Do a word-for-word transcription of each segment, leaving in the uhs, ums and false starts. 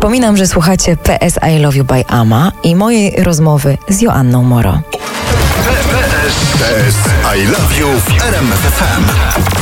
Przypominam, że słuchacie P S I Love You by Ama i mojej rozmowy z Joanną Moro. P S I Love You w R M F F M.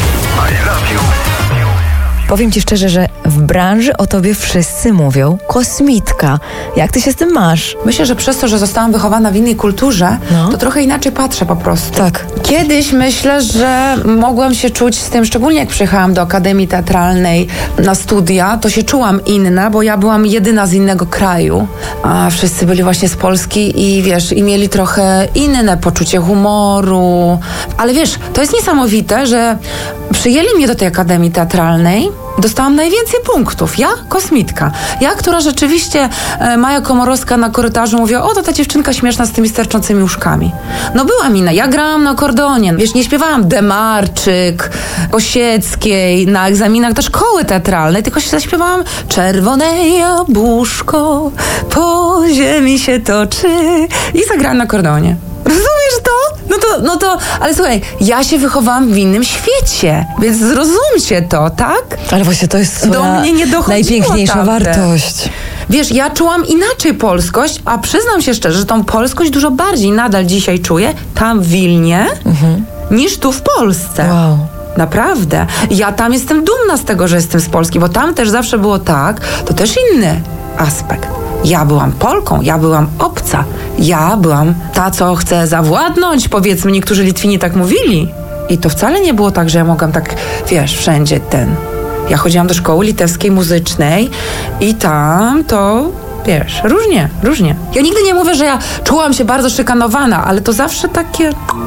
I love you. Powiem ci szczerze, że w branży o tobie wszyscy mówią kosmitka. Jak ty się z tym masz? Myślę, że przez to, że zostałam wychowana w innej kulturze, No. to trochę inaczej patrzę po prostu. Tak. Kiedyś myślę, że mogłam się czuć z tym, szczególnie jak przyjechałam do Akademii Teatralnej na studia, to się czułam inna, bo ja byłam jedyna z innego kraju, a wszyscy byli właśnie z Polski i wiesz, i mieli trochę inne poczucie humoru. Ale wiesz, to jest niesamowite, że przyjęli mnie do tej Akademii Teatralnej. Dostałam najwięcej punktów. Ja, kosmitka. Ja, która rzeczywiście e, Maja Komorowska na korytarzu mówiła, o, to ta dziewczynka śmieszna z tymi sterczącymi uszkami. No byłam inna. Ja grałam na akordeonie. Wiesz, nie śpiewałam Demarczyk, Osieckiej na egzaminach do szkoły teatralnej, tylko się zaśpiewałam Czerwone jabłuszko po ziemi się toczy i zagrałam na akordeonie. Rozumiesz to? No to, no to, ale słuchaj, ja się wychowałam w innym świecie, więc zrozumcie to, tak? Ale właśnie to jest Do mnie nie dochodziło najpiękniejsza tamte. wartość. Wiesz, ja czułam inaczej polskość, a przyznam się szczerze, że tą polskość dużo bardziej nadal dzisiaj czuję tam w Wilnie, mhm. niż tu w Polsce. Wow. Naprawdę. Ja tam jestem dumna z tego, że jestem z Polski, bo tam też zawsze było tak, to też inny aspekt. Ja byłam Polką, ja byłam obca, ja byłam ta, co chce zawładnąć, powiedzmy, niektórzy Litwini tak mówili. I to wcale nie było tak, że ja mogłam tak, wiesz, wszędzie ten. Ja chodziłam do szkoły litewskiej muzycznej i tam to, wiesz, różnie, różnie. Ja nigdy nie mówię, że ja czułam się bardzo szykanowana, ale to zawsze takie...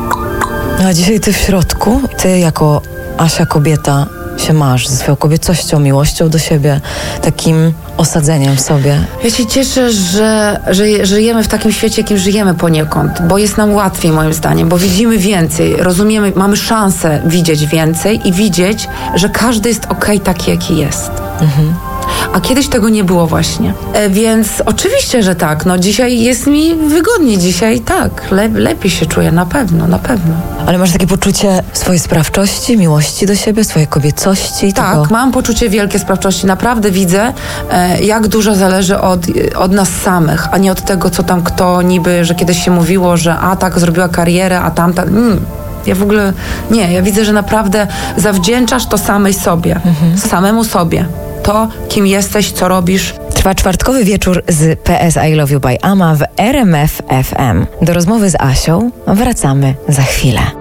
A dzisiaj ty w środku, ty jako Asia kobieta się masz ze swoją kobiecością, miłością do siebie, takim osadzeniem w sobie. Ja się cieszę, że, że żyjemy w takim świecie, jakim żyjemy poniekąd, bo jest nam łatwiej moim zdaniem, bo widzimy więcej, rozumiemy, mamy szansę widzieć więcej i widzieć, że każdy jest okej taki, jaki jest. Mhm. A kiedyś tego nie było właśnie. E, więc oczywiście, że tak. No dzisiaj jest mi wygodniej. Dzisiaj tak. Le- lepiej się czuję. Na pewno, na pewno. Ale masz takie poczucie swojej sprawczości, miłości do siebie, swojej kobiecości? Tak, tego... mam poczucie wielkiej sprawczości. Naprawdę widzę, e, jak dużo zależy od, od nas samych, a nie od tego, co tam kto niby, że kiedyś się mówiło, że a tak zrobiła karierę, a tamta... Mm. Ja w ogóle nie. Ja widzę, że naprawdę zawdzięczasz to samej sobie. Mhm. Samemu sobie. To, kim jesteś, co robisz. Trwa czwartkowy wieczór z P S I Love You by Ama w R M F F M. Do rozmowy z Asią wracamy za chwilę.